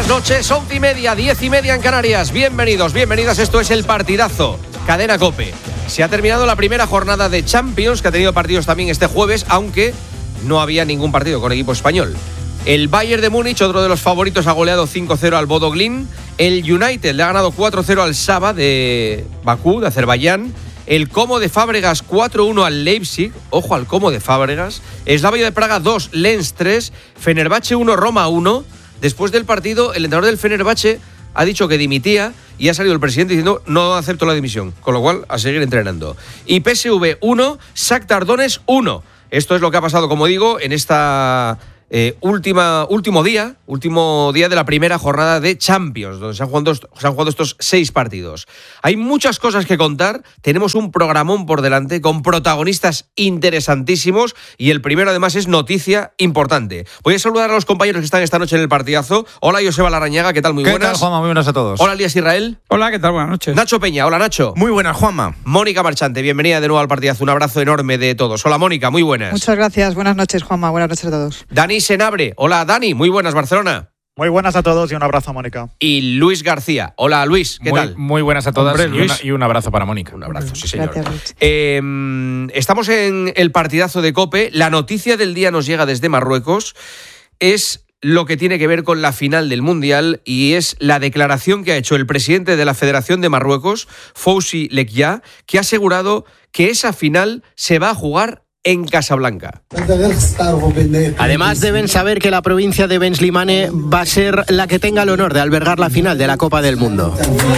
buenas noches, 11:30, 10:30 en Canarias. Bienvenidos, bienvenidas, esto es El Partidazo, Cadena COPE. Se ha terminado la primera jornada de Champions, que ha tenido partidos también este jueves, aunque no había ningún partido con equipo español. El Bayern de Múnich, otro de los favoritos, ha goleado 5-0 al Bodo Glimt. El United le ha ganado 4-0 al Saba de Bakú, de Azerbaiyán. El Como de Fábregas 4-1 al Leipzig. Ojo al Como de Fábregas. Slavia de Praga 2, Lens 3. Fenerbahce 1, Roma 1. Después del partido, el entrenador del Fenerbahce ha dicho que dimitía y ha salido el presidente diciendo no acepto la dimisión. Con lo cual, a seguir entrenando. Y PSV 1, Shakhtar Donetsk 1. Esto es lo que ha pasado, como digo, en esta último día de la primera jornada de Champions, donde se han jugado estos 6 partidos. Hay muchas cosas que contar, tenemos un programón por delante con protagonistas interesantísimos y el primero además es noticia importante. Voy a saludar a los compañeros que están esta noche en el partidazo. Hola, Joseba Larrañaga, ¿qué tal? Muy buenas. ¿Qué tal, Juanma? Muy buenas a todos. Hola, Elías Israel. Hola, ¿qué tal? Buenas noches. Nacho Peña, hola Nacho. Muy buenas, Juanma. Mónica Marchante, bienvenida de nuevo al partidazo, un abrazo enorme de todos. Hola, Mónica, muy buenas. Muchas gracias, buenas noches, Juanma, buenas noches a todos. Dani Senabre, hola Dani, muy buenas, Barcelona. Muy buenas a todos y un abrazo, Mónica. Y Luis García, hola Luis, ¿qué tal? Muy buenas a todas. Hombre, y un abrazo para Mónica. Un abrazo, sí señor. Gracias, Luis. Estamos en el partidazo de COPE, la noticia del día nos llega desde Marruecos, es lo que tiene que ver con la final del Mundial y es la declaración que ha hecho el presidente de la Federación de Marruecos, Fouzi Lekya, que ha asegurado que esa final se va a jugar en Casablanca. Además, deben saber que la provincia de Ben Slimane va a ser la que tenga el honor de albergar la final de la Copa del Mundo.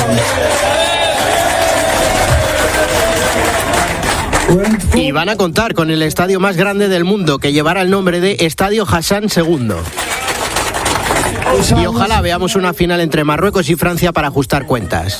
Y van a contar con el estadio más grande del mundo, que llevará el nombre de Estadio Hassan II. Y ojalá veamos una final entre Marruecos y Francia para ajustar cuentas.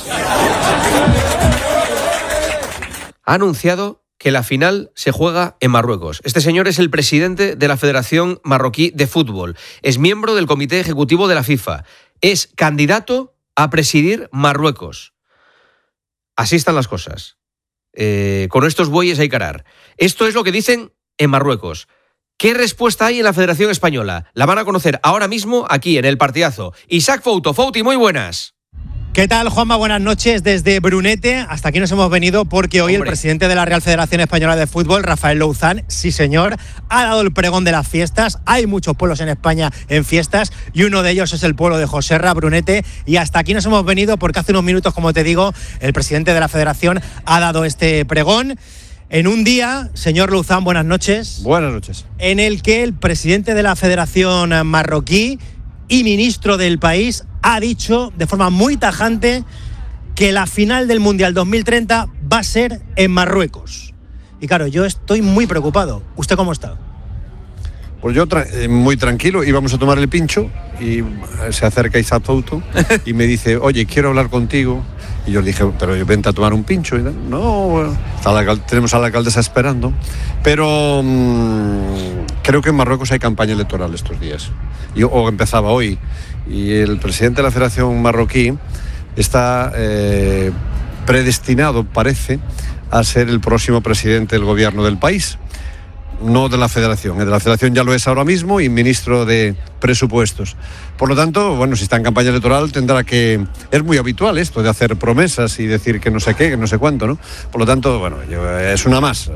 Ha anunciado que la final se juega en Marruecos. Este señor es el presidente de la Federación Marroquí de Fútbol. Es miembro del Comité Ejecutivo de la FIFA. Es candidato a presidir Marruecos. Así están las cosas. Con estos bueyes hay que arar. Esto es lo que dicen en Marruecos. ¿Qué respuesta hay en la Federación Española? La van a conocer ahora mismo aquí en el partidazo. Isaac Fouto. Fouti, muy buenas. ¿Qué tal, Juanma? Buenas noches. Desde Brunete hasta aquí nos hemos venido porque hoy el presidente de la Real Federación Española de Fútbol, Rafael Louzán, sí señor, ha dado el pregón de las fiestas. Hay muchos pueblos en España en fiestas y uno de ellos es el pueblo de Joserra, Brunete, y hasta aquí nos hemos venido porque hace unos minutos, como te digo, el presidente de la Federación ha dado este pregón. En un día, señor Louzán, buenas noches. Buenas noches. En el que el presidente de la Federación marroquí y ministro del país ha dicho de forma muy tajante que la final del Mundial 2030 va a ser en Marruecos. Y claro, yo estoy muy preocupado. ¿Usted cómo está? Pues yo muy tranquilo, íbamos a tomar el pincho y se acerca Isaac Fouto y me dice, oye, quiero hablar contigo. Y yo le dije, pero vente a tomar un pincho. Y no, tenemos a la alcaldesa esperando. Pero creo que en Marruecos hay campaña electoral estos días. O empezaba hoy. Y el presidente de la Federación Marroquí está predestinado, parece, a ser el próximo presidente del gobierno del país. No de la Federación. De la Federación ya lo es ahora mismo y ministro de Presupuestos. Por lo tanto, bueno, si está en campaña electoral tendrá que... Es muy habitual esto de hacer promesas y decir que no sé qué, que no sé cuánto, ¿no? Por lo tanto, bueno, es una más.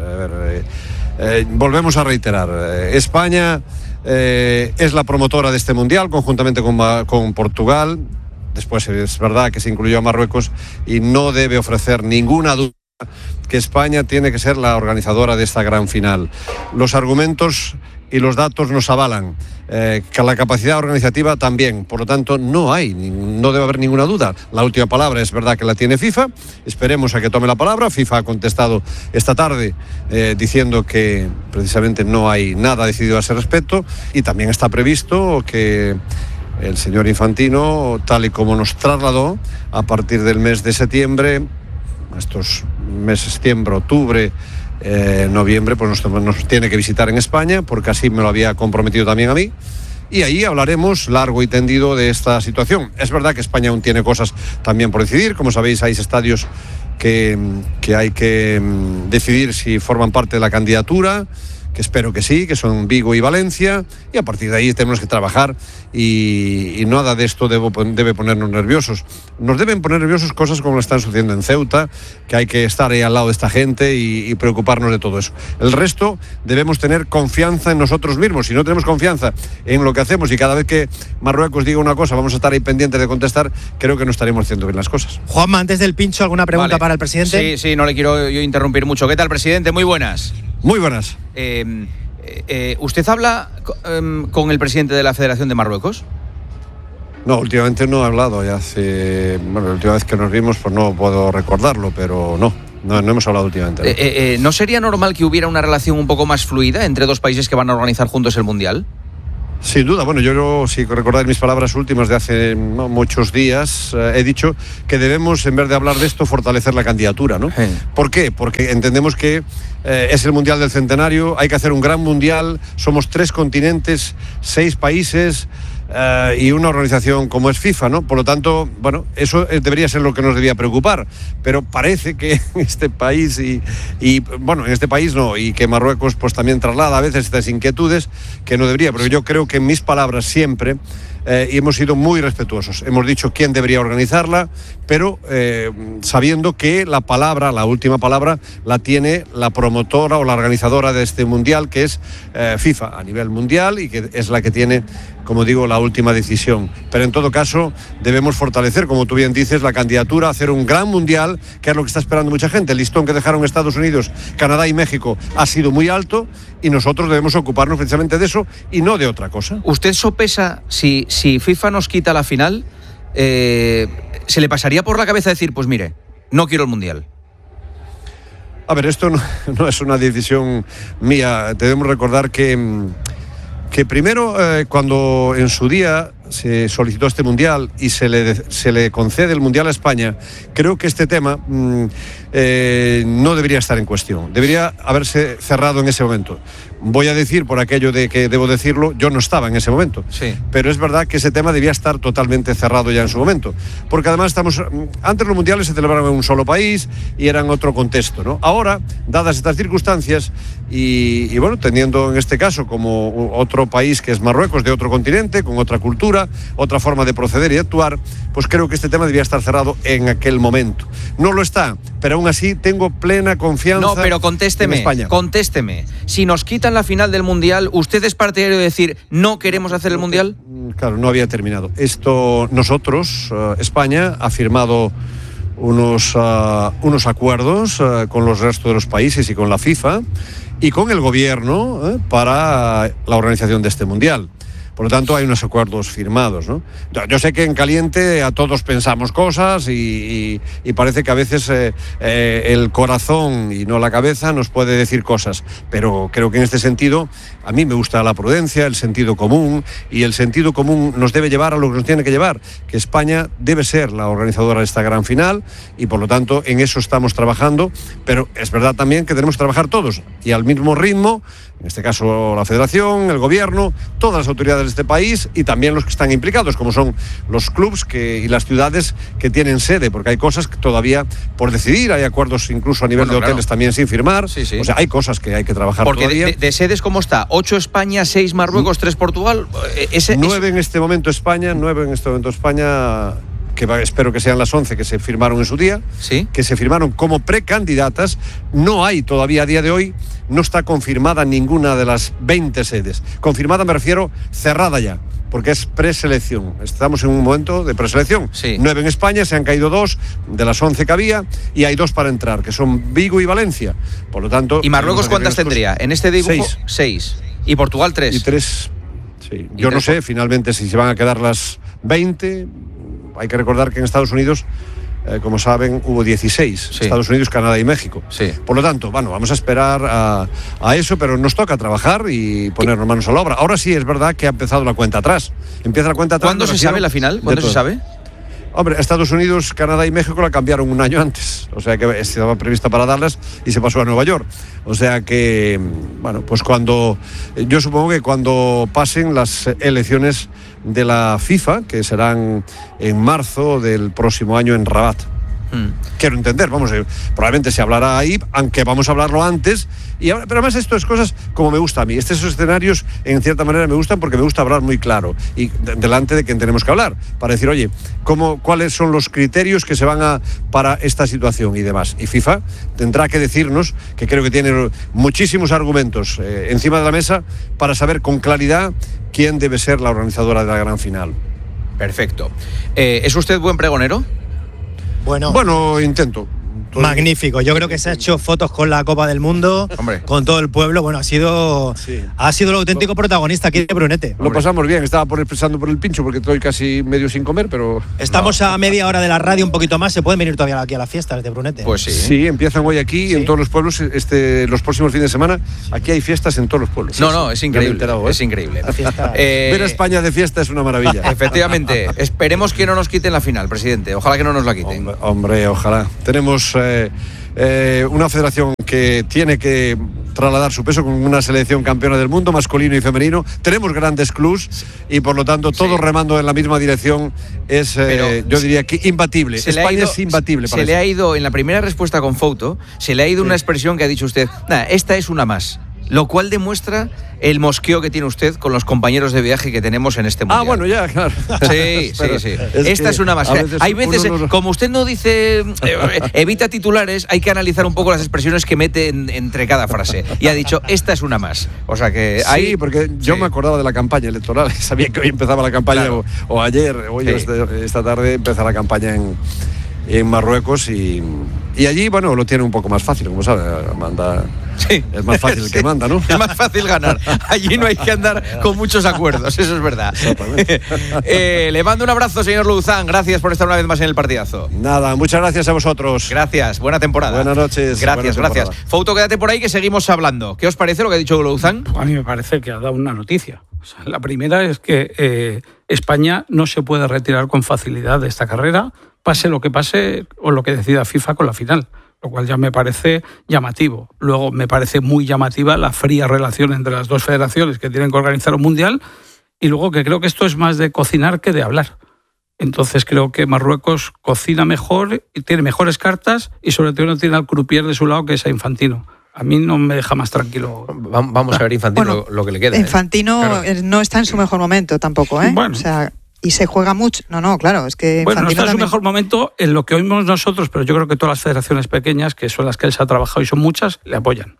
Volvemos a reiterar. España es la promotora de este Mundial, conjuntamente con Portugal. Después es verdad que se incluyó a Marruecos y no debe ofrecer ninguna duda que España tiene que ser la organizadora de esta gran final. Los argumentos y los datos nos avalan, que la capacidad organizativa también, por lo tanto no debe haber ninguna duda. La última palabra es verdad que la tiene FIFA, esperemos a que tome la palabra. FIFA ha contestado esta tarde diciendo que precisamente no hay nada decidido a ese respecto y también está previsto que el señor Infantino, tal y como nos trasladó, a partir del mes de septiembre, estos meses septiembre, octubre, noviembre, pues nos tiene que visitar en España, porque así me lo había comprometido también a mí, y ahí hablaremos largo y tendido de esta situación. Es verdad que España aún tiene cosas también por decidir. Como sabéis, hay estadios que hay que decidir si forman parte de la candidatura, que espero que sí, que son Vigo y Valencia, y a partir de ahí tenemos que trabajar y nada de esto debe ponernos nerviosos. Nos deben poner nerviosos cosas como lo están sucediendo en Ceuta, que hay que estar ahí al lado de esta gente y preocuparnos de todo eso. El resto debemos tener confianza en nosotros mismos. Si no tenemos confianza en lo que hacemos y cada vez que Marruecos diga una cosa vamos a estar ahí pendientes de contestar, creo que no estaremos haciendo bien las cosas. Juanma, antes del pincho, ¿alguna pregunta para el presidente? Sí, no le quiero yo interrumpir mucho. ¿Qué tal, presidente? Muy buenas. Muy buenas. ¿Usted habla con el presidente de la Federación de Marruecos? No, últimamente no he hablado. La última vez que nos vimos pues no puedo recordarlo, pero no hemos hablado últimamente. ¿No sería normal que hubiera una relación un poco más fluida entre dos países que van a organizar juntos el Mundial? Sin duda, yo si recordáis mis palabras últimas de hace muchos días, he dicho que debemos, en vez de hablar de esto, fortalecer la candidatura, ¿no? Sí. ¿Por qué? Porque entendemos que es el Mundial del Centenario, hay que hacer un gran Mundial, somos 3 continentes, 6 países y una organización como es FIFA, ¿no? Por lo tanto, eso debería ser lo que nos debía preocupar, pero parece que en este país en este país no, y que Marruecos pues también traslada a veces estas inquietudes que no debería, pero yo creo que en mis palabras siempre hemos sido muy respetuosos. Hemos dicho quién debería organizarla, pero sabiendo que la última palabra la tiene la promotora o la organizadora de este mundial, que es FIFA a nivel mundial, y que es la que tiene, como digo, la última decisión. Pero en todo caso debemos fortalecer, como tú bien dices, la candidatura, hacer un gran mundial, que es lo que está esperando mucha gente. El listón que dejaron Estados Unidos, Canadá y México ha sido muy alto, y nosotros debemos ocuparnos precisamente de eso y no de otra cosa. ¿Usted sopesa si FIFA nos quita la final, se le pasaría por la cabeza decir, pues mire, no quiero el Mundial? A ver, esto no es una decisión mía. Debemos recordar que primero, cuando en su día se solicitó este Mundial y se le concede el Mundial a España, creo que este tema no debería estar en cuestión. Debería haberse cerrado en ese momento. Voy a decir, por aquello de que debo decirlo, yo no estaba en ese momento. Sí. Pero es verdad que ese tema debía estar totalmente cerrado ya en su momento. Porque además antes los mundiales se celebraban en un solo país y eran otro contexto, ¿no? Ahora, dadas estas circunstancias y teniendo en este caso como otro país que es Marruecos, de otro continente, con otra cultura, otra forma de proceder y de actuar, pues creo que este tema debía estar cerrado en aquel momento. No lo está, pero aún así tengo plena confianza. No, pero contésteme, en España. Contésteme. Si nos quitan la final del Mundial, ¿usted es partidario de decir no queremos hacer el Mundial? Claro, no había terminado. Nosotros, España, ha firmado unos acuerdos con los restos de los países y con la FIFA y con el gobierno para la organización de este Mundial. Por lo tanto, hay unos acuerdos firmados, ¿no? Yo sé que en caliente a todos pensamos cosas y parece que a veces el corazón y no la cabeza nos puede decir cosas, pero creo que en este sentido a mí me gusta la prudencia, el sentido común, y el sentido común nos debe llevar a lo que nos tiene que llevar, que España debe ser la organizadora de esta gran final, y por lo tanto en eso estamos trabajando, pero es verdad también que tenemos que trabajar todos y al mismo ritmo, en este caso la Federación, el Gobierno, todas las autoridades de este país y también los que están implicados, como son los clubs y las ciudades que tienen sede, porque hay cosas que todavía por decidir, hay acuerdos incluso a nivel de hoteles también sin firmar, sí. O sea, hay cosas que hay que trabajar porque todavía. Porque de sedes, ¿cómo está? 8 España, 6 Marruecos, 3 Portugal. 9 en este momento España, que espero que sean las 11 que se firmaron en su día, ¿sí? Que se firmaron como precandidatas. No hay todavía a día de hoy, no está confirmada ninguna de las 20 sedes. Confirmada me refiero cerrada ya, porque es preselección. Estamos en un momento de preselección. Sí. 9 en España, se han caído 2 de las 11 que había y hay 2 para entrar, que son Vigo y Valencia. Por lo tanto... ¿Y Marruecos cuántas tendría? En este dibujo, 6. ¿Y Portugal 3? Y 3, sí. Yo no sé finalmente si se van a quedar las 20... Hay que recordar que en Estados Unidos, como saben, hubo 16. Sí. Estados Unidos, Canadá y México. Sí. Por lo tanto, vamos a esperar a eso, pero nos toca trabajar y ponernos manos a la obra. Ahora sí es verdad que ha empezado la cuenta atrás. Empieza la cuenta atrás. ¿Cuándo se sabe la final? ¿Cuándo se sabe? Hombre, Estados Unidos, Canadá y México la cambiaron un año antes. O sea que estaba prevista para Dallas y se pasó a Nueva York. O sea que, pues yo supongo que cuando pasen las elecciones de la FIFA, que serán en marzo del próximo año en Rabat. Quiero entender, probablemente se hablará ahí, aunque vamos a hablarlo antes. Pero además esto es cosas como me gusta a mí. Esos escenarios, en cierta manera, me gustan porque me gusta hablar muy claro y delante de quien tenemos que hablar, para decir, oye, ¿cuáles son los criterios que se van para esta situación y demás? Y FIFA tendrá que decirnos, que creo que tiene muchísimos argumentos encima de la mesa, para saber con claridad quién debe ser la organizadora de la gran final. Perfecto. ¿Es usted buen pregonero? Bueno, intento. Magnífico. Yo creo que se ha hecho fotos con la Copa del Mundo, con todo el pueblo. Bueno, ha sido el auténtico protagonista aquí de Brunete. Lo pasamos bien. Estaba pensando por el pincho porque estoy casi medio sin comer, pero... Estamos a media hora de la radio, un poquito más. ¿Se pueden venir todavía aquí a las fiestas de Brunete? Pues sí. Sí, empiezan hoy aquí en todos los pueblos. Los próximos fines de semana, aquí hay fiestas en todos los pueblos. Es increíble. Es increíble. Ver a España de fiesta es una maravilla. Efectivamente. Esperemos que no nos quiten la final, presidente. Ojalá que no nos la quiten. Hombre, ojalá. Tenemos una federación que tiene que trasladar su peso con una selección campeona del mundo, masculino y femenino. Tenemos grandes clubs y por lo tanto todos remando en la misma dirección. Yo diría que imbatible. España es imbatible. Se le ha ido, en la primera respuesta con Fouto, se le ha ido una expresión que ha dicho usted, esta es una más. Lo cual demuestra el mosqueo que tiene usted con los compañeros de viaje que tenemos en este mundial. Bueno, ya, claro. Sí. Esta es una más. Hay veces, como usted no dice, evita titulares, hay que analizar un poco las expresiones que mete entre cada frase. Y ha dicho, esta es una más. O sea que Sí, porque yo me acordaba de la campaña electoral. Sabía que hoy empezaba la campaña, o ayer, esta tarde empieza la campaña en Marruecos y allí, lo tiene un poco más fácil, como sabe, manda. Sí. Es más fácil el que manda, ¿no? Es más fácil ganar. Allí no hay que andar con muchos acuerdos, eso es verdad. Le mando un abrazo, señor Louzán. Gracias por estar una vez más en el partidazo. Nada, muchas gracias a vosotros. Gracias, buena temporada. Buenas noches. Gracias. Fouto, quédate por ahí que seguimos hablando. ¿Qué os parece lo que ha dicho Louzán? A mí me parece que ha dado una noticia. La primera es que España no se puede retirar con facilidad de esta carrera, pase lo que pase o lo que decida FIFA con la final, lo cual ya me parece llamativo. Luego me parece muy llamativa la fría relación entre las dos federaciones que tienen que organizar un mundial, y luego que creo que esto es más de cocinar que de hablar. Entonces creo que Marruecos cocina mejor y tiene mejores cartas, y sobre todo no tiene al croupier de su lado, que es a Infantino. A mí no me deja más tranquilo. Vamos a ver Infantino lo que le queda. Infantino no está en su mejor momento tampoco, ¿eh? Bueno. O sea, y se juega mucho. No, claro, es que Infantino no está en su también... mejor momento en lo que oímos nosotros, pero yo creo que todas las federaciones pequeñas, que son las que él se ha trabajado y son muchas, le apoyan.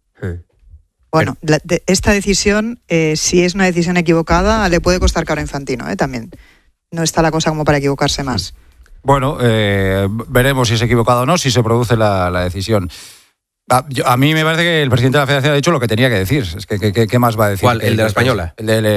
Bueno, esta decisión, si es una decisión equivocada, le puede costar caro a Infantino, también. No está la cosa como para equivocarse más. Bueno, veremos si es equivocado o no, si se produce la decisión. A mí me parece que el presidente de la Federación ha dicho lo que tenía que decir. Es que ¿qué más va a decir? ¿Cuál? ¿El de la española?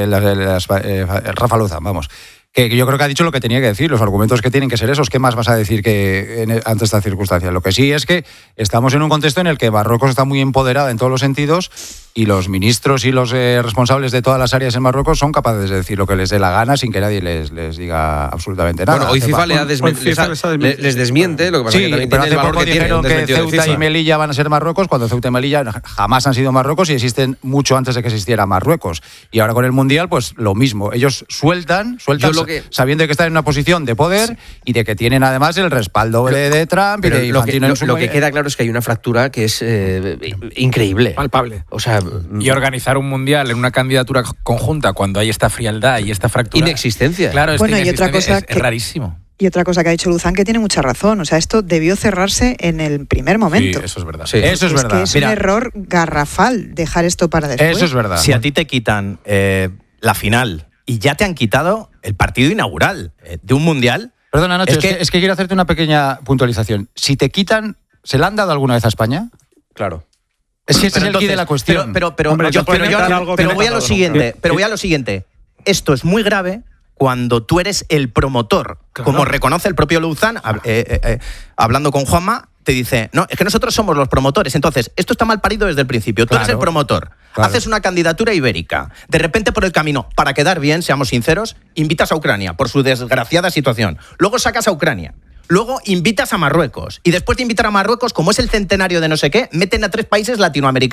Rafa Louzán, vamos. Que yo creo que ha dicho lo que tenía que decir, los argumentos que tienen que ser esos. ¿Qué más vas a decir ante esta circunstancia? Lo que sí es que estamos en un contexto en el que Marruecos está muy empoderada en todos los sentidos, y los ministros y los responsables de todas las áreas en Marruecos son capaces de decir lo que les dé la gana sin que nadie les diga absolutamente nada. Bueno, hoy FIFA les desmiente, lo que pasa es que también tiene el valor que dijeron tiene. Que Ceuta y Melilla van a ser Marruecos, cuando Ceuta y Melilla jamás han sido Marruecos y existen mucho antes de que existiera Marruecos. Y ahora con el Mundial, pues lo mismo. Ellos sueltan sabiendo que están en una posición de poder y de que tienen además el respaldo de Trump y de Infantino. Lo que queda claro es que hay una fractura que es increíble. Palpable. O sea, y organizar un mundial en una candidatura conjunta cuando hay esta frialdad y esta fractura. Inexistencia. Claro, bueno, y otra cosa es rarísimo. Y otra cosa que ha dicho Louzán, que tiene mucha razón. O sea, esto debió cerrarse en el primer momento. Sí, eso es verdad. Sí, eso es verdad. Que es un error garrafal dejar esto para después. Eso es verdad. Si a ti te quitan la final y ya te han quitado el partido inaugural de un mundial... Perdona, Nacho, es que quiero hacerte una pequeña puntualización. Si te quitan, ¿se la han dado alguna vez a España? Claro. Es que ese es el quid de la cuestión. Pero voy a lo siguiente. Esto es muy grave cuando tú eres el promotor. Claro. Como reconoce el propio Louzán, hablando con Juanma, te dice, no, es que nosotros somos los promotores. Entonces, esto está mal parido desde el principio. Tú eres el promotor. Claro. Haces una candidatura ibérica. De repente, por el camino, para quedar bien, seamos sinceros, invitas a Ucrania por su desgraciada situación. Luego sacas a Ucrania. Luego invitas a Marruecos. Y después de invitar a Marruecos, como es el centenario de no sé qué, meten a 3 países latinoamericanos.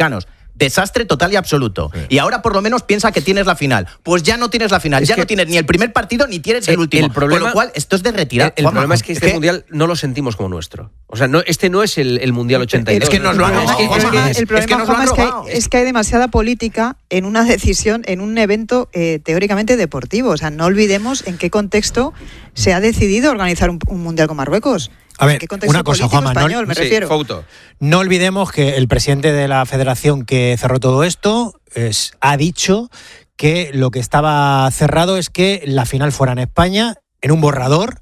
desastre total y absoluto. Sí. Y ahora por lo menos piensa que tienes la final. Pues ya no tienes la final, ya no tienes ni el primer partido ni tienes el último. El problema, con lo cual, esto es de retirar. El problema es que este mundial no lo sentimos como nuestro. O sea, este no es el mundial 82. Es que nos lo han robado. El problema es que hay demasiada política en una decisión, en un evento teóricamente deportivo. O sea, no olvidemos en qué contexto se ha decidido organizar un mundial con Marruecos. A ver, una cosa, Juanma, español, me refiero. No olvidemos que el presidente de la federación que cerró todo esto ha dicho que lo que estaba cerrado es que la final fuera en España, en un borrador,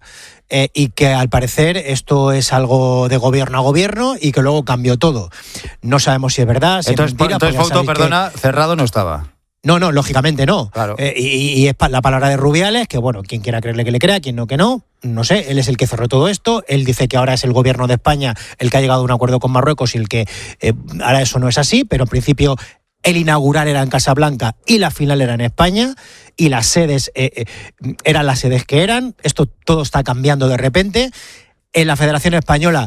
y que al parecer esto es algo de gobierno a gobierno y que luego cambió todo. No sabemos si es verdad, si entonces, es mentira. Entonces, Fausto, perdona, cerrado no estaba. No, lógicamente no. Claro. Y es la palabra de Rubiales, que bueno, quien quiera creerle que le crea, quien no que no. No sé, él es el que cerró todo esto. Él dice que ahora es el gobierno de España el que ha llegado a un acuerdo con Marruecos y el que ahora eso no es así, pero en principio el inaugural era en Casablanca y la final era en España y las sedes eran las sedes que eran. Esto todo está cambiando de repente. En la Federación Española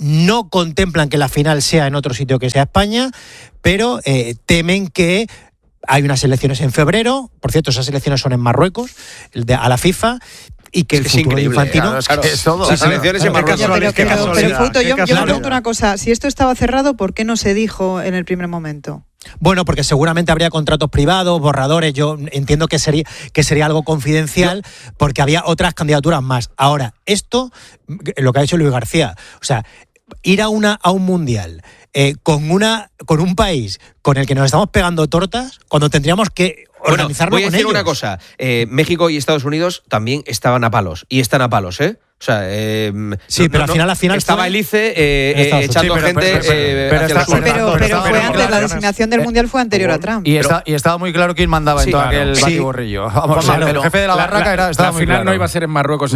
no contemplan que la final sea en otro sitio que sea España, pero temen que hay unas elecciones en febrero, por cierto, esas elecciones son en Marruecos, a la FIFA, y que el futuro de Infantino... Claro, es todo. Las elecciones en Marruecos. Pero Fausto, yo me pregunto una cosa, si esto estaba cerrado, ¿por qué no se dijo en el primer momento? Bueno, porque seguramente habría contratos privados, borradores, yo entiendo que sería algo confidencial, porque había otras candidaturas más. Ahora, esto, lo que ha dicho Luis García, o sea, ir a un mundial con un país con el que nos estamos pegando tortas, cuando tendríamos que organizarlo con ellos. Voy a decir una cosa, México y Estados Unidos también estaban a palos, y están a palos, ¿eh? O sea, sí, pero al final estaba el ICE echando gente pero fue antes, la designación del mundial fue anterior a Trump. Y estaba muy claro quién mandaba en todo aquel batiborrillo. Vamos, el jefe de la barraca estaba muy claro. La final no iba a ser en Marruecos.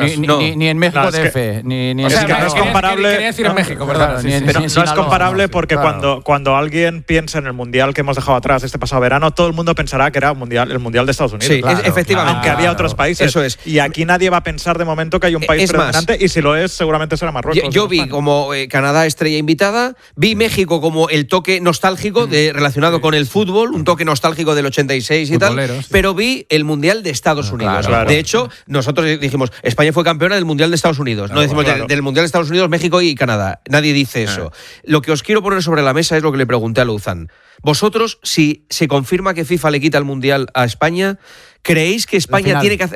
Ni en México DF, ni en España. No es comparable. Quería decir en México, ¿verdad? Pero no es comparable porque cuando alguien piensa en el mundial que hemos dejado atrás este pasado verano, todo el mundo pensará que era el mundial de Estados Unidos. Sí, efectivamente. Aunque había otros países. Eso es. Y aquí nadie va a pensar de momento que hay un país predominante, y si lo es, seguramente será Marruecos. Yo vi como Canadá estrella invitada, vi México como el toque nostálgico relacionado con el fútbol, un toque nostálgico del 86 y tal, pero vi el Mundial de Estados Unidos. Claro. De hecho, nosotros dijimos, España fue campeona del Mundial de Estados Unidos. No decimos del Mundial de Estados Unidos, México y Canadá. Nadie dice eso. Lo que os quiero poner sobre la mesa es lo que le pregunté a Louzán. Vosotros, si se confirma que FIFA le quita el Mundial a España, ¿creéis que España tiene que hacer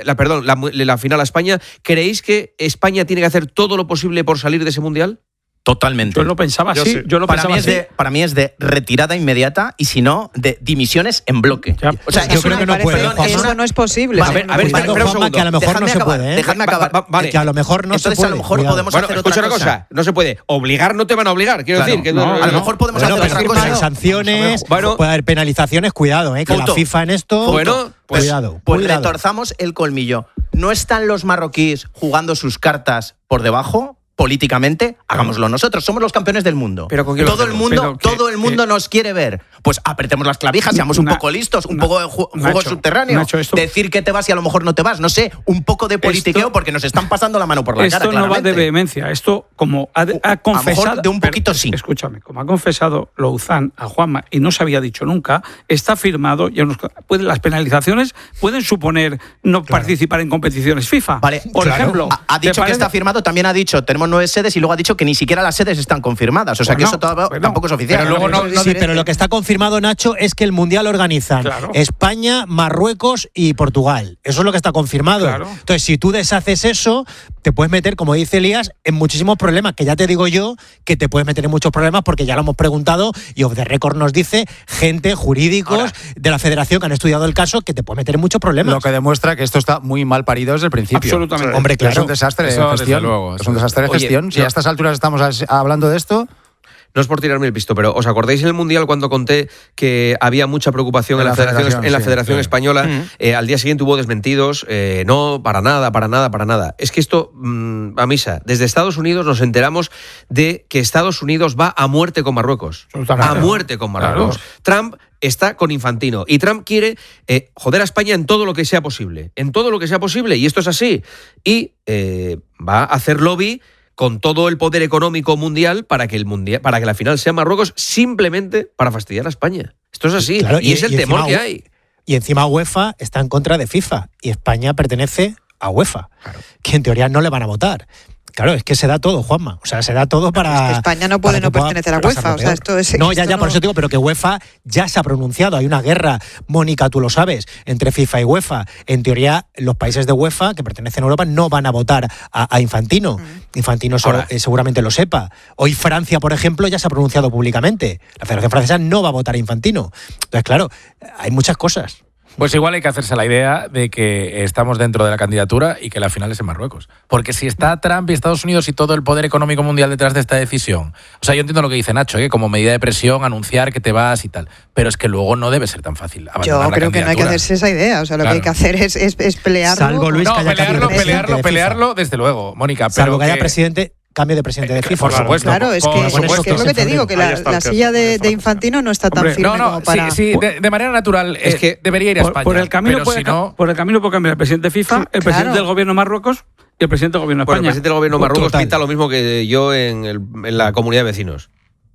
la final a España? ¿Creéis que España tiene que hacer todo lo posible por salir de ese Mundial? Totalmente. Yo lo pensaba así. Para mí es de retirada inmediata y si no, de dimisiones en bloque. O sea, yo creo que no puede. Eso no es posible. A ver, espera un segundo. Que a lo mejor no se puede. Dejadme acabar. Vale. Que a lo mejor no se puede. Entonces a lo mejor podemos hacer otra cosa. No se puede. Obligar no te van a obligar. Quiero decir que a lo mejor podemos hacer otra cosa. Hay sanciones, puede haber penalizaciones. Cuidado, que la FIFA en esto... Cuidado. Pues retorzamos el colmillo. ¿No están los marroquíes jugando sus cartas por debajo? Políticamente, hagámoslo nosotros. Somos los campeones del mundo. Todo el mundo nos quiere ver. Pues apretemos las clavijas, seamos un poco listos, un poco de juego subterráneo. Decir que te vas y a lo mejor no te vas. No sé, un poco de politiqueo porque nos están pasando la mano por la cara. Esto no va de vehemencia. Esto, como ha confesado... A lo mejor de un poquito sí. Escúchame, como ha confesado Louzán a Juanma y no se había dicho nunca, está firmado. Las penalizaciones pueden suponer no participar en competiciones FIFA. Vale, por ejemplo. Ha dicho que está firmado, también ha dicho, tenemos 9 sedes y luego ha dicho que ni siquiera las sedes están confirmadas. O sea que eso tampoco es oficial. Pero luego pero lo que está confirmado, Nacho, es que el Mundial lo organizan España, Marruecos y Portugal. Eso es lo que está confirmado. Claro. Entonces, si tú deshaces eso, te puedes meter, como dice Elías, en muchísimos problemas, que ya te digo yo que te puedes meter en muchos problemas porque ya lo hemos preguntado y Off the Record nos dice gente, jurídicos de la federación que han estudiado el caso, que te puede meter en muchos problemas. Lo que demuestra que esto está muy mal parido desde el principio. Absolutamente. Hombre, claro. Es un desastre de gestión. Es un desastre de gestión. Si a estas alturas estamos hablando de esto... No es por tirarme el pisto, pero ¿os acordáis en el Mundial cuando conté que había mucha preocupación en la Federación Española? Al día siguiente hubo desmentidos. No, para nada. Es que esto, a misa, desde Estados Unidos nos enteramos de que Estados Unidos va a muerte con Marruecos. A muerte con Marruecos. Claro. Trump está con Infantino y Trump quiere joder a España en todo lo que sea posible. Y esto es así. Y va a hacer lobby con todo el poder económico mundial para que la final sea Marruecos, simplemente para fastidiar a España. Esto es así, claro, y es el temor que hay. Y encima UEFA está en contra de FIFA y España pertenece a UEFA, que en teoría no le van a votar. Claro, es que se da todo, Juanma. O sea, se da todo para... Es que España no puede no pertenecer a UEFA. O sea, esto es... No, ya, por eso digo, pero que UEFA ya se ha pronunciado. Hay una guerra, Mónica, tú lo sabes, entre FIFA y UEFA. En teoría, los países de UEFA, que pertenecen a Europa, no van a votar a Infantino. Infantino seguramente lo sepa. Hoy Francia, por ejemplo, ya se ha pronunciado públicamente. La Federación Francesa no va a votar a Infantino. Entonces, claro, hay muchas cosas. Pues igual hay que hacerse la idea de que estamos dentro de la candidatura y que la final es en Marruecos. Porque si está Trump y Estados Unidos y todo el poder económico mundial detrás de esta decisión, o sea, yo entiendo lo que dice Nacho, como medida de presión, anunciar que te vas y tal, pero es que luego no debe ser tan fácil abandonar Yo creo que no hay que hacerse esa idea, o sea, lo que hay que hacer es pelearlo. Salvo Luis, pelearlo, desde luego, Mónica. Salvo que haya cambio de presidente de FIFA. Por supuesto. Claro, es lo que te digo, que la silla de Infantino no está tan firme como para... Sí, de manera natural es que debería ir a España. Por el camino puede cambiar el presidente de FIFA, el presidente del gobierno de Marruecos y el presidente del gobierno de España. El presidente del gobierno de Marruecos pinta lo mismo que yo en la comunidad de vecinos.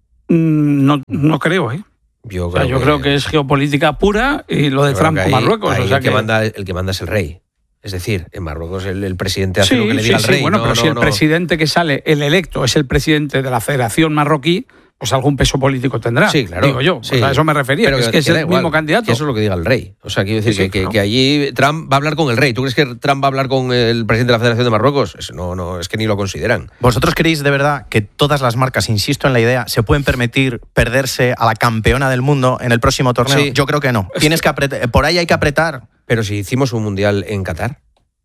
No creo, ¿eh? Yo creo que es geopolítica pura y lo de Trump con Marruecos. El que manda es el rey. Es decir, en Marruecos el presidente hace lo que le diga al rey. Bueno, pero si el presidente que sale, el electo, es el presidente de la Federación Marroquí, pues algún peso político tendrá. Sí, claro. Digo yo. Sí. O sea, a eso me refería. Pero es que es el mismo candidato. Eso es lo que diga el rey. O sea, quiero decir que allí Trump va a hablar con el rey. ¿Tú crees que Trump va a hablar con el presidente de la Federación de Marruecos? Eso no, es que ni lo consideran. ¿Vosotros creéis de verdad que todas las marcas, insisto en la idea, se pueden permitir perderse a la campeona del mundo en el próximo torneo? Sí. Yo creo que no. Tienes que apretar, por ahí hay que apretar. Pero si hicimos un mundial en Qatar.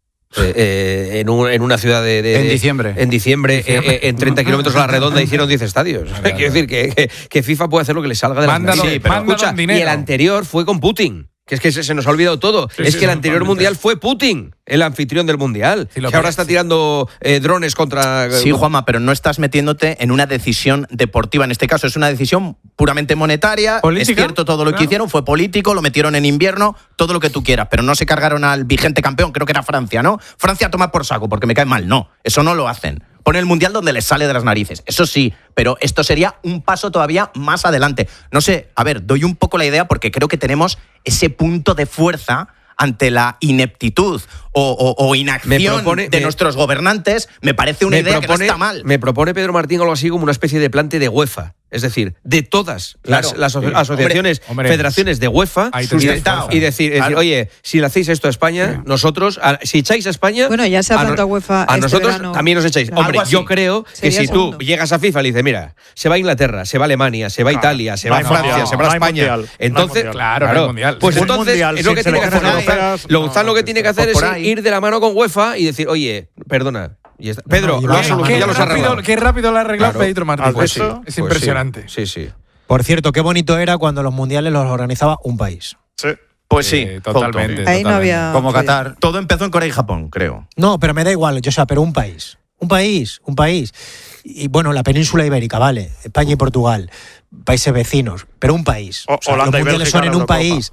En una ciudad en diciembre. En 30 kilómetros a la redonda hicieron 10 estadios. Quiero decir que FIFA puede hacer lo que le salga de las manos. Sí, pero escucha, y el anterior fue con Putin. Que es que se nos ha olvidado todo. Es que el anterior mundial fue Putin, el anfitrión del mundial. Que ahora está tirando drones contra... Sí, Juanma, pero no estás metiéndote en una decisión deportiva. En este caso es una decisión puramente monetaria. ¿Política? Es cierto, todo lo que hicieron fue político, lo metieron en invierno, todo lo que tú quieras, pero no se cargaron al vigente campeón, creo que era Francia, ¿no? Francia toma por saco porque me cae mal. No, eso no lo hacen. Pone el mundial donde les sale de las narices. Eso sí, pero esto sería un paso todavía más adelante. No sé, a ver, doy un poco la idea porque creo que tenemos ese punto de fuerza ante la ineptitud o inacción de nuestros gobernantes. Me parece una idea que no está mal. Me propone Pedro Martín algo así como una especie de plante de UEFA. Es decir, de todas las asociaciones, federaciones de UEFA, y decir, oye, si le hacéis esto a España, nosotros, si echáis a España, bueno, ya se ha hablado a UEFA a nosotros verano. También nos echáis. Hombre, yo creo que si tú llegas a FIFA y le dices, mira, se va a Inglaterra, se va a Alemania, se va a Italia, se va a Francia, se va a España, entonces, claro, pues entonces es lo que tiene que hacer Louzán. Lo que tiene que hacer es ir de la mano con UEFA y decir, oye, perdona. Pedro, qué rápido lo ha arreglado Pedro Martín. Pues es impresionante. Sí. Por cierto, qué bonito era cuando los mundiales los organizaba un país. Sí. Pues sí, totalmente. Ahí no había... Como Qatar. Todo empezó en Corea y Japón, creo. No, pero me da igual, pero un país. Un país. Y bueno, la península ibérica, vale. España y Portugal, países vecinos, pero un país. Los mundiales son en un país.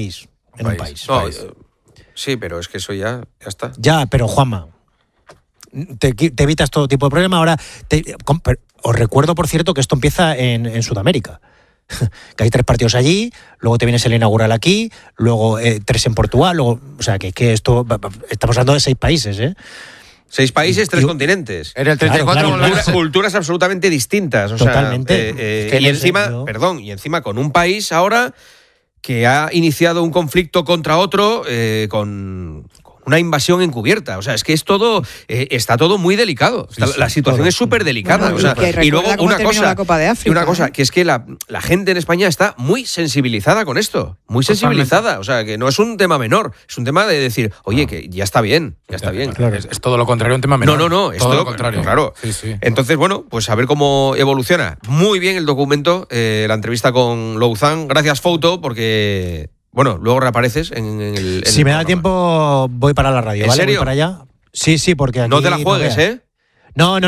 Sí, pero es que eso ya está. Ya, pero Juanma, te evitas todo tipo de problema. Ahora, os recuerdo, por cierto, que esto empieza en Sudamérica. Que hay 3 partidos allí, luego te vienes el inaugural aquí, luego 3 en Portugal, luego, o sea, que esto, estamos hablando de 6 países, ¿eh? 6 países, 3 continentes. Era el 34 con culturas absolutamente distintas. O totalmente. Sea, y encima con un país ahora que ha iniciado un conflicto contra otro con una invasión encubierta. O sea, es que es todo está todo muy delicado. La situación es súper delicada. Bueno, y luego una cosa, que es que la gente en España está muy sensibilizada con esto. Muy sensibilizada. O sea, que no es un tema menor. Es un tema de decir, oye, que ya está bien. Claro. Es todo lo contrario, un tema menor. No, es todo lo contrario. Claro. Sí. Entonces, bueno, pues a ver cómo evoluciona. Muy bien el documento, la entrevista con Louzán. Gracias, Fouto, porque... Bueno, luego reapareces en el... Si me da tiempo, voy para la radio, ¿En ¿vale? serio? Voy para allá. Sí, porque aquí... No te la juegues, ¿eh? No.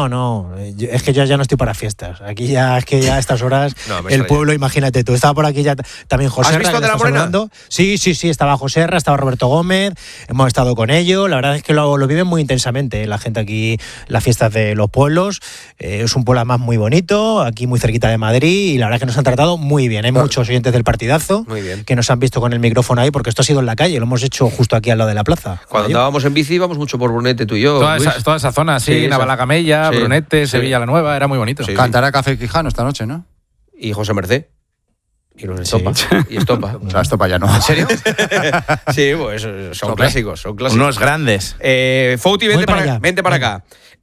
Es que yo ya no estoy para fiestas. Aquí ya es que ya a estas horas el pueblo, imagínate tú. Estaba por aquí ya también José. ¿Has visto de la Morena? Sí. Estaba José Ra, estaba Roberto Gómez. Hemos estado con ellos. La verdad es que lo viven muy intensamente, la gente aquí, las fiestas de los pueblos. Es un pueblo además muy bonito, aquí muy cerquita de Madrid. Y la verdad es que nos han tratado muy bien. Hay muchos oyentes del partidazo que nos han visto con el micrófono ahí, porque esto ha sido en la calle. Lo hemos hecho justo aquí al lado de la plaza. Cuando andábamos en bici íbamos mucho por Brunete, tú y yo. Toda esa zona, sí, Navalagamella, Brunete, Sevilla la Nueva, era muy bonito. Cantará Café Quijano esta noche, ¿no? Y José Mercé. Y los Estopa. Y Estopa. O sea, Estopa ya no. ¿En serio? Sí, pues son clásicos. Unos grandes. Fouti, vente para acá.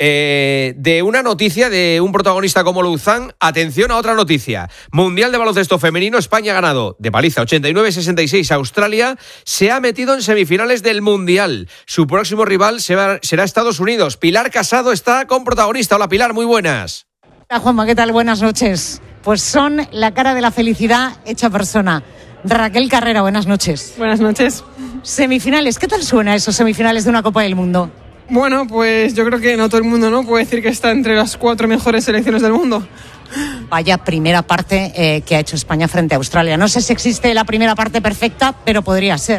De una noticia de un protagonista como Louzán, atención a otra noticia. Mundial de baloncesto femenino, España ha ganado de paliza 89-66 a Australia, se ha metido en semifinales del Mundial. Su próximo rival será Estados Unidos. Pilar Casado está con protagonista. Hola Pilar, muy buenas. Hola Juanma, ¿qué tal? Buenas noches. Pues son la cara de la felicidad hecha persona. Raquel Carrera, buenas noches. Buenas noches. Semifinales, ¿qué tal suena esos semifinales de una Copa del Mundo? Bueno, pues yo creo que no todo el mundo puede decir que está entre las 4 mejores selecciones del mundo. Vaya primera parte que ha hecho España frente a Australia. No sé si existe la primera parte perfecta, pero podría ser.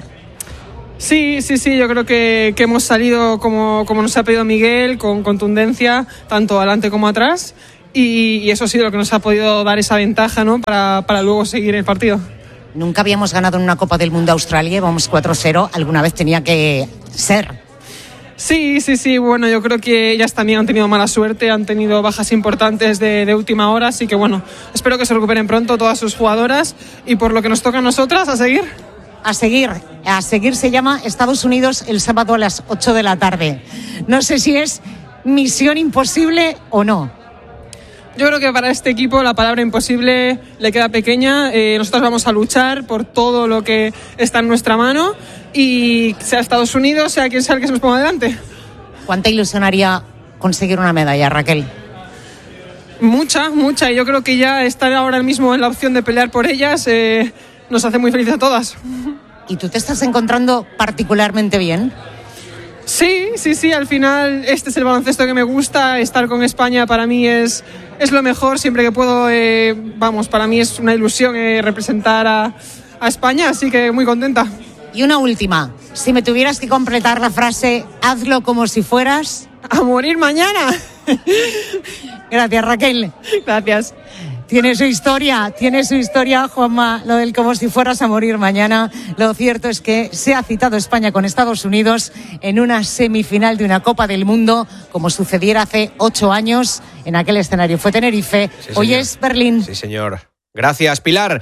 Sí, yo creo que hemos salido como nos ha pedido Miguel, con contundencia, tanto adelante como atrás, y eso ha sido lo que nos ha podido dar esa ventaja, ¿no? para luego seguir el partido. Nunca habíamos ganado en una Copa del Mundo a Australia, vamos 4-0, alguna vez tenía que ser. Sí, bueno, yo creo que ellas también han tenido mala suerte, han tenido bajas importantes de última hora, así que bueno, espero que se recuperen pronto todas sus jugadoras, y por lo que nos toca a nosotras, a seguir. A seguir se llama Estados Unidos el sábado a las 8 de la tarde. No sé si es misión imposible o no. Yo creo que para este equipo la palabra imposible le queda pequeña. Nosotros vamos a luchar por todo lo que está en nuestra mano, y sea Estados Unidos, sea quien sea el que se nos ponga delante. ¿Cuánta ilusión haría conseguir una medalla, Raquel? Mucha, y yo creo que ya estar ahora mismo en la opción de pelear por ellas nos hace muy felices a todas. ¿Y tú te estás encontrando particularmente bien? Sí, al final este es el baloncesto que me gusta. Estar con España para mí es lo mejor, siempre que puedo. Para mí es una ilusión representar a España, así que muy contenta. Y una última, si me tuvieras que completar la frase, hazlo como si fueras... ¡A morir mañana! Gracias, Raquel. Gracias. Tiene su historia, Juanma, lo del como si fueras a morir mañana. Lo cierto es que se ha citado España con Estados Unidos en una semifinal de una Copa del Mundo, como sucediera hace 8 años. En aquel escenario fue Tenerife, sí, hoy es Berlín. Sí, señor. Gracias, Pilar.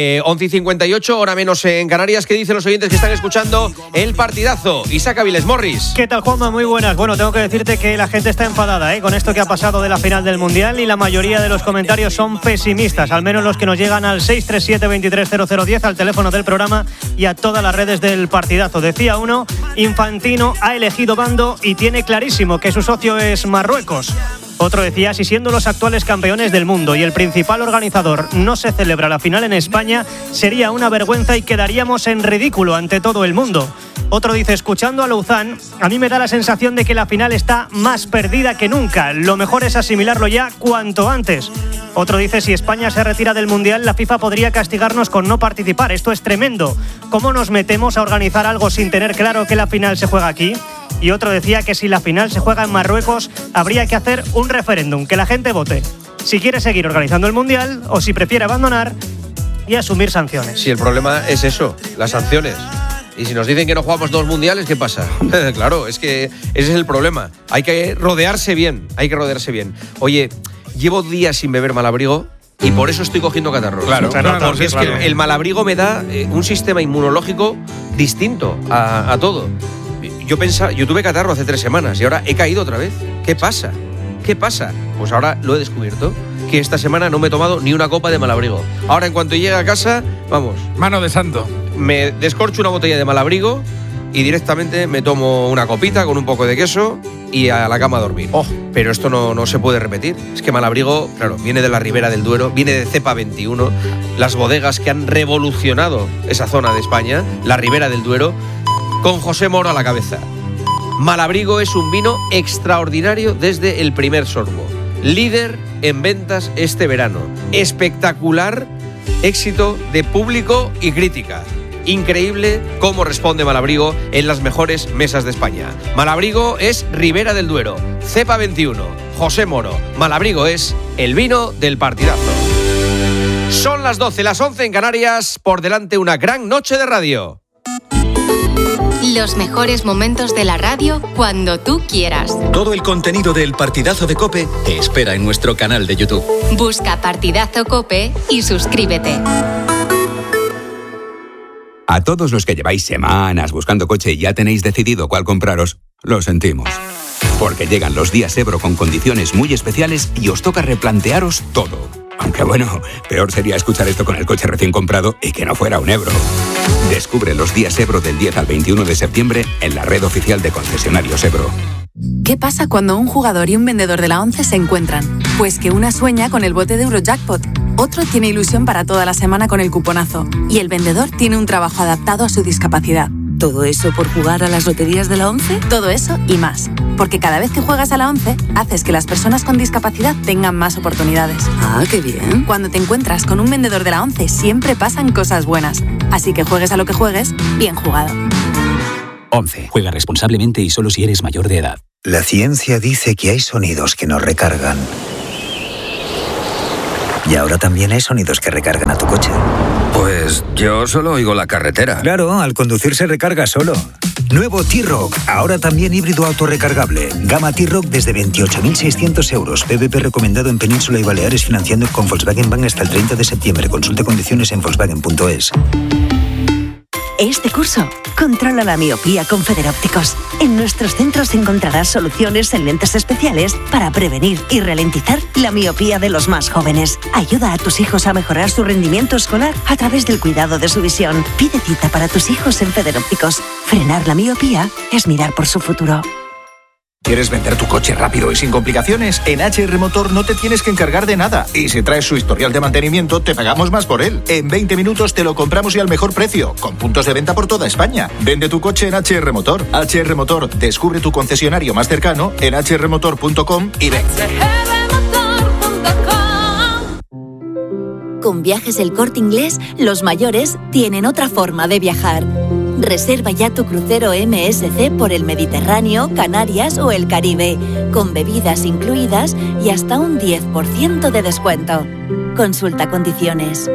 11:58, hora menos en Canarias. ¿Qué dicen los oyentes que están escuchando el partidazo? Isaac Aviles, Morris. ¿Qué tal, Juanma? Muy buenas. Bueno, tengo que decirte que la gente está enfadada con esto que ha pasado de la final del Mundial, y la mayoría de los comentarios son pesimistas, al menos los que nos llegan al 637-230010, al teléfono del programa, y a todas las redes del partidazo. Decía uno, Infantino ha elegido bando y tiene clarísimo que su socio es Marruecos. Otro decía, si siendo los actuales campeones del mundo y el principal organizador no se celebra la final en España, sería una vergüenza y quedaríamos en ridículo ante todo el mundo. Otro dice, escuchando a Louzán, a mí me da la sensación de que la final está más perdida que nunca. Lo mejor es asimilarlo ya cuanto antes. Otro dice, si España se retira del Mundial, la FIFA podría castigarnos con no participar. Esto es tremendo. ¿Cómo nos metemos a organizar algo sin tener claro que la final se juega aquí? Y otro decía que si la final se juega en Marruecos, habría que hacer un referéndum, que la gente vote si quiere seguir organizando el Mundial o si prefiere abandonar y asumir sanciones. Sí, el problema es eso, las sanciones. Y si nos dicen que no jugamos 2 mundiales, ¿qué pasa? Claro, es que ese es el problema. Hay que rodearse bien, Oye, llevo días sin beber Malabrigo y por eso estoy cogiendo catarro. Claro, porque es que el Malabrigo me da un sistema inmunológico distinto a todo. Yo tuve catarro hace 3 semanas y ahora he caído otra vez. ¿Qué pasa? Pues ahora lo he descubierto, que esta semana no me he tomado ni una copa de Malabrigo. Ahora, en cuanto llegue a casa, vamos. Mano de santo. Me descorcho una botella de Malabrigo y directamente me tomo una copita con un poco de queso y a la cama a dormir. Pero esto no se puede repetir. Es que Malabrigo, claro, viene de la Ribera del Duero, viene de Cepa 21, las bodegas que han revolucionado esa zona de España, la Ribera del Duero, con José Moro a la cabeza. Malabrigo es un vino extraordinario desde el primer sorbo. Líder en ventas este verano. Espectacular éxito de público y crítica. Increíble cómo responde Malabrigo en las mejores mesas de España. Malabrigo es Ribera del Duero, Cepa 21, José Moro. Malabrigo es el vino del partidazo. Son las 12, las 11 en Canarias. Por delante una gran noche de radio. Los mejores momentos de la radio cuando tú quieras. Todo el contenido del Partidazo de COPE te espera en nuestro canal de YouTube. Busca Partidazo COPE y suscríbete. A todos los que lleváis semanas buscando coche y ya tenéis decidido cuál compraros, lo sentimos. Porque llegan los días Ebro con condiciones muy especiales y os toca replantearos todo. Aunque bueno, peor sería escuchar esto con el coche recién comprado y que no fuera un Ebro. Descubre los días Ebro del 10 al 21 de septiembre en la red oficial de concesionarios Ebro. ¿Qué pasa cuando un jugador y un vendedor de la ONCE se encuentran? Pues que una sueña con el bote de Eurojackpot, otro tiene ilusión para toda la semana con el cuponazo y el vendedor tiene un trabajo adaptado a su discapacidad. ¿Todo eso por jugar a las loterías de la ONCE? Todo eso y más. Porque cada vez que juegas a la ONCE, haces que las personas con discapacidad tengan más oportunidades. ¡Ah, qué bien! Cuando te encuentras con un vendedor de la ONCE, siempre pasan cosas buenas. Así que juegues a lo que juegues, bien jugado. ONCE. Juega responsablemente y solo si eres mayor de edad. La ciencia dice que hay sonidos que nos recargan. Y ahora también hay sonidos que recargan a tu coche. Pues yo solo oigo la carretera. Claro, al conducir se recarga solo. Nuevo T-Roc, ahora también híbrido autorrecargable. Gama T-Roc desde 28.600 euros. PVP recomendado en Península y Baleares, financiando con Volkswagen Bank hasta el 30 de septiembre. Consulte condiciones en Volkswagen.es. Este curso, controla la miopía con Federópticos. En nuestros centros encontrarás soluciones en lentes especiales para prevenir y ralentizar la miopía de los más jóvenes. Ayuda a tus hijos a mejorar su rendimiento escolar a través del cuidado de su visión. Pide cita para tus hijos en Federópticos. Frenar la miopía es mirar por su futuro. ¿Quieres vender tu coche rápido y sin complicaciones? En HR Motor no te tienes que encargar de nada. Y si traes su historial de mantenimiento, te pagamos más por él. En 20 minutos te lo compramos y al mejor precio, con puntos de venta por toda España. Vende tu coche en HR Motor. HR Motor, descubre tu concesionario más cercano en hrmotor.com y ven. Con Viajes El Corte Inglés, los mayores tienen otra forma de viajar. Reserva ya tu crucero MSC por el Mediterráneo, Canarias o el Caribe, con bebidas incluidas y hasta un 10% de descuento. Consulta condiciones.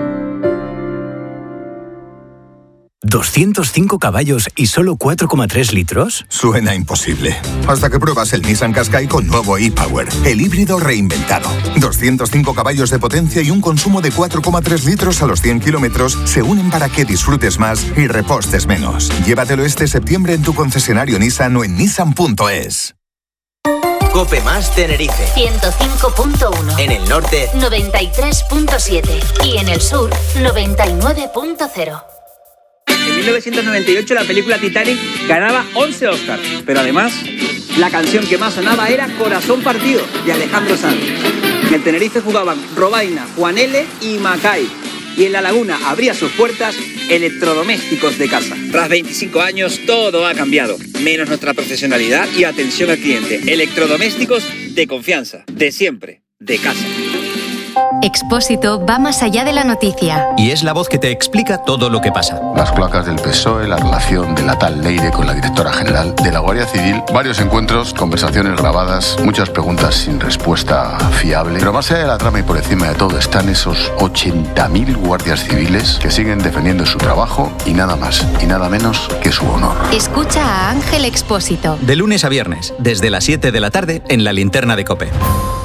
205 caballos y solo 4,3 litros. Suena imposible. Hasta que pruebas el Nissan Qashqai con nuevo e-Power, el híbrido reinventado. 205 caballos de potencia y un consumo de 4,3 litros a los 100 kilómetros se unen para que disfrutes más y repostes menos. Llévatelo este septiembre en tu concesionario Nissan o en nissan.es. COPE más Tenerife 105.1. En el norte 93.7 y en el sur 99.0. En 1998 la película Titanic ganaba 11 Oscars, pero además la canción que más sonaba era Corazón Partido, de Alejandro Sanz. En el Tenerife jugaban Robaina, Juan L. y Macay. Y en La Laguna abría sus puertas Electrodomésticos de Casa. Tras 25 años todo ha cambiado, menos nuestra profesionalidad y atención al cliente. Electrodomésticos de confianza, de siempre, de casa. Expósito va más allá de la noticia. Y es la voz que te explica todo lo que pasa. Las cloacas del PSOE, la relación de la tal Leire con la directora general, de la Guardia Civil, varios encuentros, conversaciones grabadas, muchas preguntas sin respuesta fiable. Pero más allá de la trama y por encima de todo están esos 80.000 guardias civiles que siguen defendiendo su trabajo y nada más y nada menos que su honor. Escucha a Ángel Expósito. De lunes a viernes, desde las 7 de la tarde, en la linterna de COPE.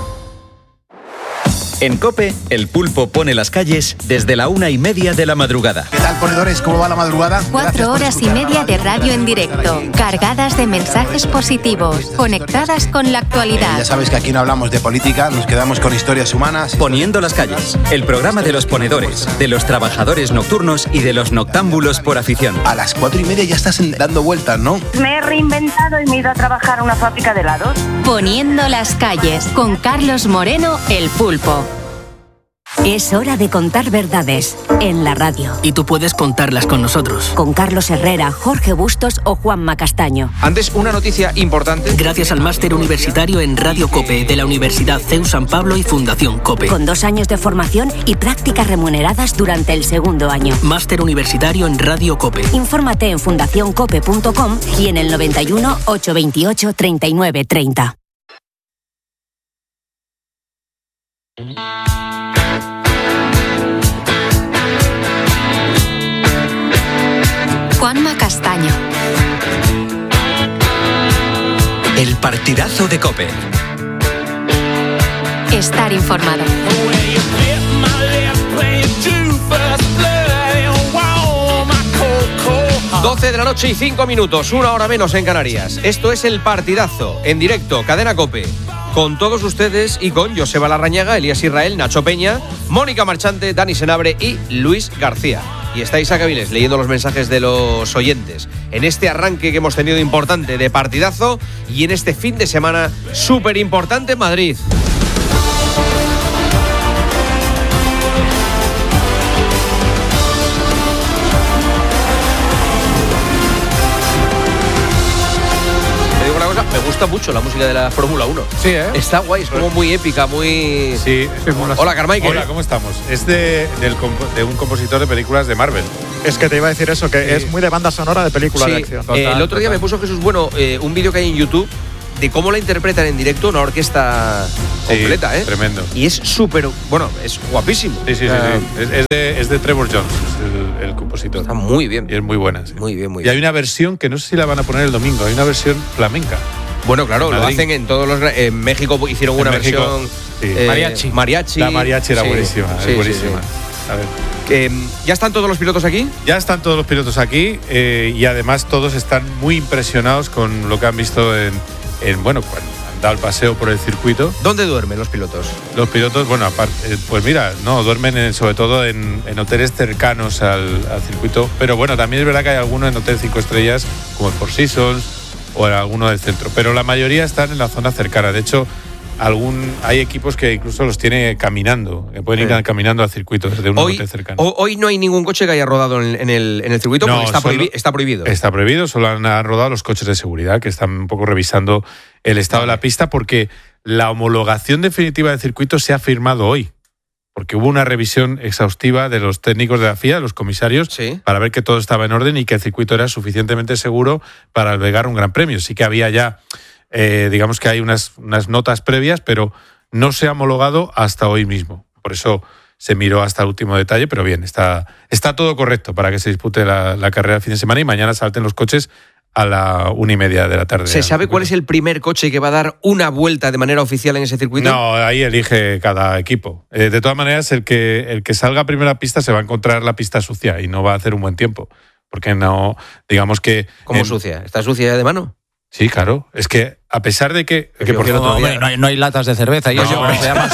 En COPE, el pulpo pone las calles desde la 1:30 de la madrugada. ¿Qué tal, ponedores? ¿Cómo va la madrugada? 4 horas y media de radio en directo, cargadas de mensajes positivos, conectadas con la actualidad. Ya sabes que aquí no hablamos de política, nos quedamos con historias humanas. Poniendo las calles, el programa de los ponedores, de los trabajadores nocturnos y de los noctámbulos por afición. A las 4:30 ya estás dando vueltas, ¿no? Me he reinventado y me he ido a trabajar a una fábrica de helados. Poniendo las calles, con Carlos Moreno, el pulpo. Es hora de contar verdades en la radio. Y tú puedes contarlas con nosotros. Con Carlos Herrera, Jorge Bustos o Juanma Castaño. Antes, una noticia importante. Gracias al máster universitario en Radio COPE de la Universidad CEU San Pablo y Fundación COPE. Con 2 años de formación y prácticas remuneradas durante el segundo año. Máster universitario en Radio COPE. Infórmate en fundacioncope.com y en el 91 828 39 30. Juanma Castaño. El partidazo de COPE. Estar informado. 12 de la noche y 5 minutos, 1 hora menos en Canarias. Esto es El Partidazo, en directo, Cadena COPE. Con todos ustedes y con Joseba Larrañaga, Elías Israel, Nacho Peña, Mónica Marchante, Dani Senabre y Luis García. Y está Isaac Avilés leyendo los mensajes de los oyentes en este arranque que hemos tenido importante de partidazo y en este fin de semana súper importante en Madrid. Me gusta mucho la música de la Fórmula 1. Sí, ¿eh? Está guay, es como muy épica, muy... Sí. Hola, Carmichael. Hola, ¿cómo estamos? Es de un compositor de películas de Marvel. Es que te iba a decir eso, que es muy de banda sonora de película de acción. El otro día me puso Jesús Bueno un vídeo que hay en YouTube de cómo la interpretan en directo una orquesta completa, ¿eh? Tremendo. Y es súper... Bueno, es guapísimo. Sí. Es de Trevor Jones, el compositor. Está muy bien. Y es muy buena, sí. Muy bien. Y hay una versión que no sé si la van a poner el domingo, hay una versión flamenca. Bueno, claro, lo hacen en todos los... En México hicieron una versión... Mariachi. La mariachi era buenísima, es buenísima. Sí. A ver. ¿Ya están todos los pilotos aquí? Ya están todos los pilotos aquí y además todos están muy impresionados con lo que han visto cuando han dado el paseo por el circuito. ¿Dónde duermen los pilotos? Los pilotos, bueno, aparte, pues mira, no, duermen sobre todo en hoteles cercanos al circuito, pero bueno, también es verdad que hay algunos en hoteles 5 estrellas, como el Four Seasons o en alguno del centro, pero la mayoría están en la zona cercana. De hecho, hay equipos que incluso los tiene caminando, que pueden ir caminando al circuito desde un hotel cercano. Hoy no hay ningún coche que haya rodado en el circuito, porque está prohibido. Está prohibido, solo han rodado los coches de seguridad que están un poco revisando el estado de la pista, porque la homologación definitiva del circuito se ha firmado hoy, porque hubo una revisión exhaustiva de los técnicos de la FIA, de los comisarios, para ver que todo estaba en orden y que el circuito era suficientemente seguro para albergar un gran premio. Sí que había ya, digamos que hay unas notas previas, pero no se ha homologado hasta hoy mismo. Por eso se miró hasta el último detalle, pero bien, está todo correcto para que se dispute la carrera el fin de semana y mañana salten los coches a la 1:30 de la tarde. ¿Se sabe cuál es el primer coche que va a dar una vuelta de manera oficial en ese circuito? No, ahí elige cada equipo. De todas maneras, el que salga a primera pista se va a encontrar la pista sucia y no va a hacer un buen tiempo. Porque no, digamos que... ¿Cómo sucia? ¿Está sucia de mano? Sí, claro. Es que a pesar de que por cierto, no hay latas de cerveza y eso se llama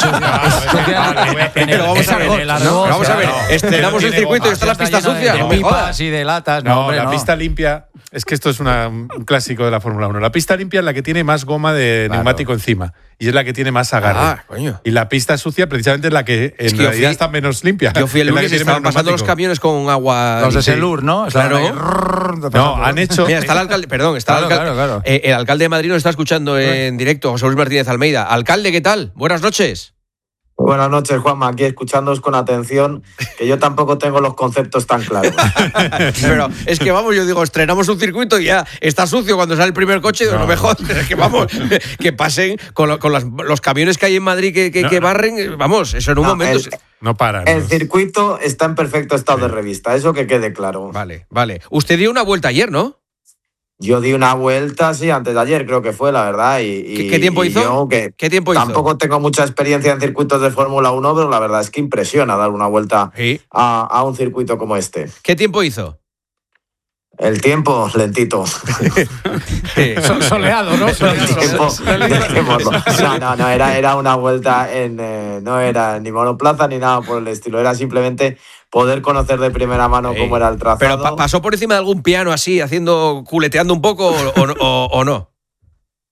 sucia. Pero vamos a ver, estrenamos el circuito y está la pista sucia. De pipas y de latas. La pista limpia, es que esto es un clásico de la Fórmula 1. La pista limpia es la que tiene más goma de neumático encima y es la que tiene más agarre. Y la pista sucia precisamente es la que en realidad está menos limpia. Yo fui el lunes y estaban pasando los camiones con agua. Los de Selur, ¿no? Claro. No, han hecho... Mira, está el alcalde, perdón, está el alcalde. Claro. El alcalde de Madrid nos está escuchando en directo, José Luis Martínez Almeida. Alcalde, ¿qué tal? Buenas noches. Buenas noches, Juanma. Aquí escuchándoos con atención, que yo tampoco tengo los conceptos tan claros. Pero es que vamos, yo digo, estrenamos un circuito y ya está sucio cuando sale el primer coche. No me jodas, es que vamos, que pasen con los camiones que hay en Madrid que barren, vamos, eso en un momento... No paran. El circuito está en perfecto estado de revista, eso que quede claro. Vale. Usted dio una vuelta ayer, ¿no? Yo di una vuelta, sí, antes de ayer creo que fue, la verdad. ¿Qué tiempo hizo? ¿Qué tiempo hizo? Tampoco tengo mucha experiencia en circuitos de Fórmula 1, pero la verdad es que impresiona dar una vuelta a un circuito como este. ¿Qué tiempo hizo? El tiempo, lentito. Soleado, ¿no? No, era una vuelta no era ni monoplaza ni nada por el estilo. Era simplemente poder conocer de primera mano cómo era el trazado. ¿Pero pasó por encima de algún piano así, culeteando un poco o no?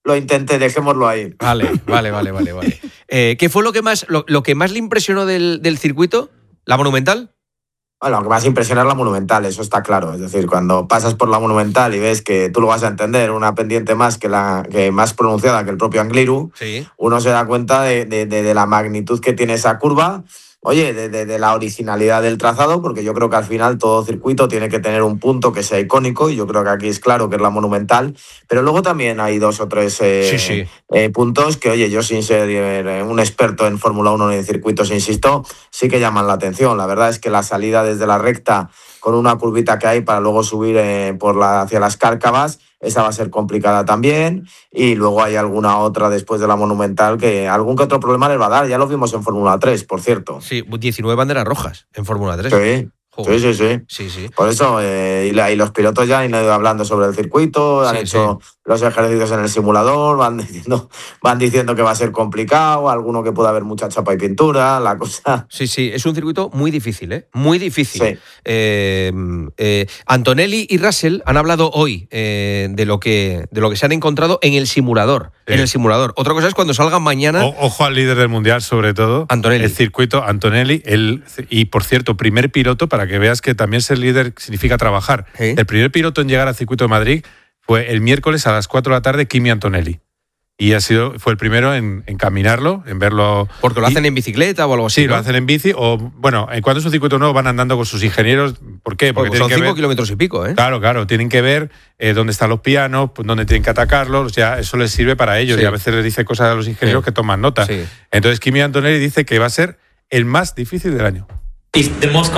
lo intenté, dejémoslo ahí. Vale. ¿Qué fue lo que más le impresionó del circuito? ¿La Monumental? Bueno, lo que más impresiona es la Monumental, eso está claro. Es decir, cuando pasas por la Monumental y ves que tú lo vas a entender, una pendiente más que más pronunciada que el propio Angliru, sí, uno se da cuenta de la magnitud que tiene esa curva. Oye, de la originalidad del trazado, porque yo creo que al final todo circuito tiene que tener un punto que sea icónico, y yo creo que aquí es claro que es la Monumental, pero luego también hay 2 o 3 puntos que, oye, yo sin ser un experto en Fórmula 1 ni en circuitos, insisto, sí que llaman la atención. La verdad es que la salida desde la recta, con una curvita que hay para luego subir hacia las Cárcavas, esa va a ser complicada también, y luego hay alguna otra después de la Monumental que algún que otro problema les va a dar. Ya lo vimos en Fórmula 3, por cierto. Sí, 19 banderas rojas en Fórmula 3. Sí. Sí. Por eso, y los pilotos ya han ido hablando sobre el circuito, han hecho los ejercicios en el simulador, van diciendo que va a ser complicado, alguno que pueda haber mucha chapa y pintura, la cosa... Sí, es un circuito muy difícil, ¿eh? Muy difícil. Sí. Antonelli y Russell han hablado hoy de lo que se han encontrado en el simulador. Sí. En el simulador. Otra cosa es cuando salgan mañana... Ojo al líder del Mundial, sobre todo. Antonelli. El circuito, Antonelli, y por cierto, primer piloto, para que veas que también ser líder significa trabajar. ¿Sí? El primer piloto en llegar al circuito de Madrid fue el miércoles a las 4 de la tarde, Kimi Antonelli. Y fue el primero en caminarlo, en verlo... ¿Porque lo hacen en bicicleta o algo así? Sí, ¿no? Lo hacen en bici, o bueno, cuando es un circuito nuevo van andando con sus ingenieros. ¿Por qué? Porque son 5 kilómetros y pico, ¿eh? Claro, tienen que ver dónde están los pianos, dónde tienen que atacarlos, ya eso les sirve para ellos, y a veces les dice cosas a los ingenieros que toman nota. Sí. Entonces Kimi Antonelli dice que va a ser el más difícil del año.